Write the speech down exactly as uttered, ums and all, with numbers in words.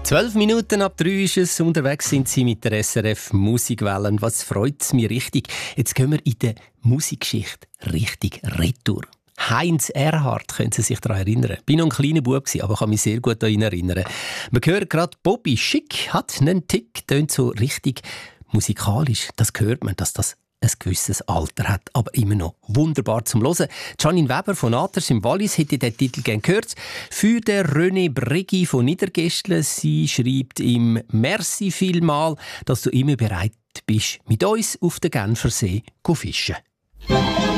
Zwölf Minuten ab drei ist es. Unterwegs sind Sie mit der S R F Musikwellen. Was freut es mich richtig? Jetzt gehen wir in der Musikgeschichte richtig retour. Heinz Erhardt, können Sie sich daran erinnern? Ich war noch ein kleiner Bub, aber kann mich sehr gut daran erinnern. Man hört gerade, Bobby Schick hat einen Tick, tönt so richtig musikalisch. Das hört man, dass das ein gewisses Alter hat, aber immer noch wunderbar zum Hören. Janine Weber von Aters im Wallis hätte den Titel gerne gehört. Für den René Bregi von Niedergestle. Sie schreibt ihm «Merci vielmal, dass du immer bereit bist, mit uns auf den Genfersee zu fischen.»